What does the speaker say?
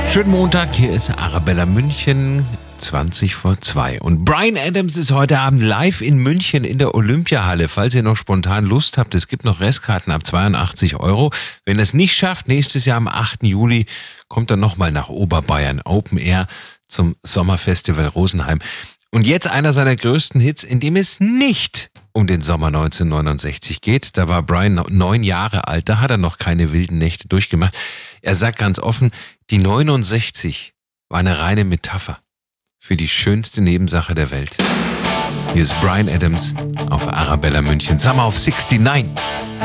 Schönen Montag, hier ist Arabella München, 2:20. Und Bryan Adams ist heute Abend live in München in der Olympiahalle. Falls ihr noch spontan Lust habt, es gibt noch Restkarten ab 82 €. Wenn ihr es nicht schafft, nächstes Jahr am 8. Juli kommt er nochmal nach Oberbayern, Open Air zum Sommerfestival Rosenheim. Und jetzt einer seiner größten Hits, in dem es nicht um den Sommer 1969 geht. Da war Bryan 9 Jahre alt, da hat er noch keine wilden Nächte durchgemacht. Er sagt ganz offen, die 69 war eine reine Metapher für die schönste Nebensache der Welt. Hier ist Bryan Adams auf Arabella München. Summer of '69.